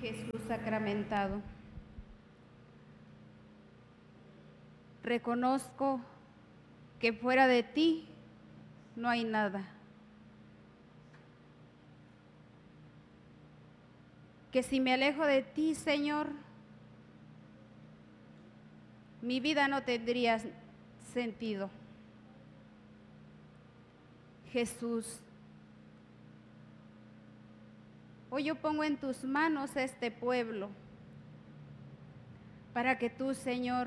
Jesús sacramentado, reconozco que fuera de ti no hay nada, que si me alejo de ti, Señor, mi vida no tendría sentido. Jesús, hoy yo pongo en tus manos este pueblo, para que tú, Señor,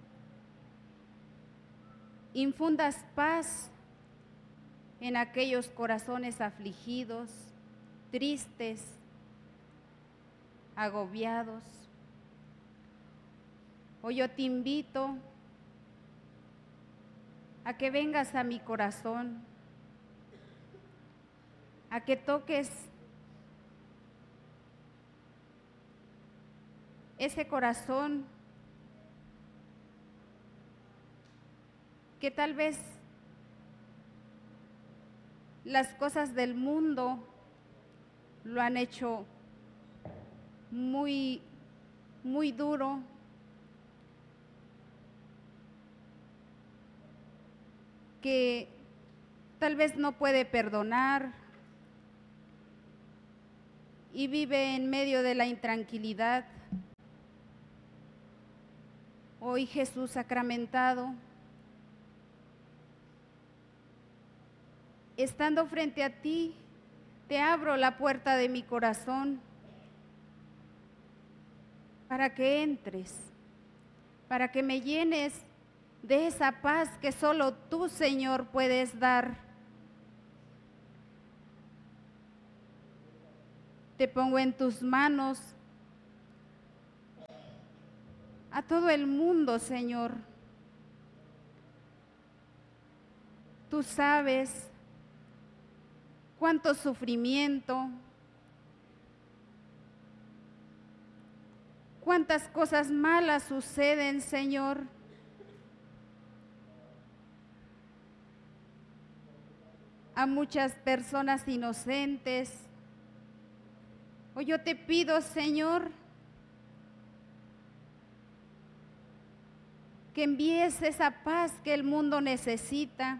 infundas paz en aquellos corazones afligidos, tristes, agobiados. Hoy yo te invito a que vengas a mi corazón, a que toques ese corazón que tal vez las cosas del mundo lo han hecho muy duro, que tal vez no puede perdonar y vive en medio de la intranquilidad. Hoy, Jesús sacramentado, estando frente a ti, te abro la puerta de mi corazón para que entres, para que me llenes de esa paz que solo tú, Señor, puedes dar. Te pongo en tus manos a todo el mundo, Señor. Tú sabes cuánto sufrimiento, cuántas cosas malas suceden, Señor. A muchas personas inocentes. Hoy yo te pido, Señor, que envíes esa paz que el mundo necesita.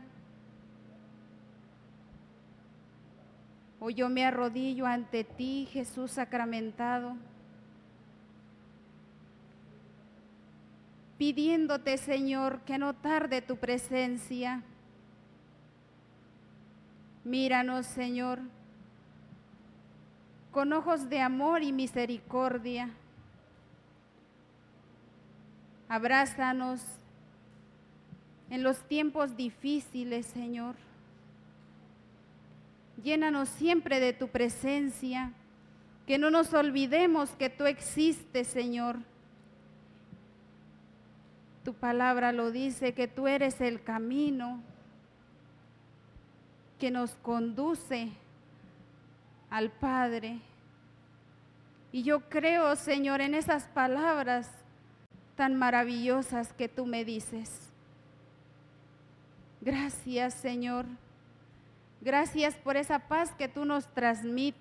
Hoy yo me arrodillo ante ti, Jesús sacramentado, pidiéndote, Señor, que no tarde tu presencia. Míranos, Señor, con ojos de amor y misericordia. Abrázanos en los tiempos difíciles, Señor. Llénanos siempre de tu presencia, que no nos olvidemos que tú existes, Señor. Tu palabra lo dice, que tú eres el camino que nos conduce al Padre. Y yo creo, Señor, en esas palabras tan maravillosas que tú me dices. Gracias, Señor. Gracias por esa paz que tú nos transmites.